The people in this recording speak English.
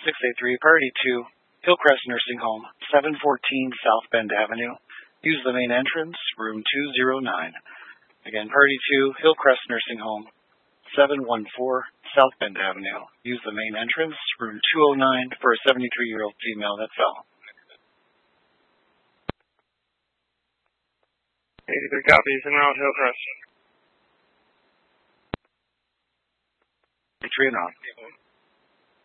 683, Priority 2, Hillcrest Nursing Home, 714 South Bend Avenue. Use the main entrance, room 209. Again, Priority 2, Hillcrest Nursing Home, 714 South Bend Avenue. Use the main entrance, room 209 for a 73-year-old female that fell. 83 copies, en route, Hillcrest. 83 and on.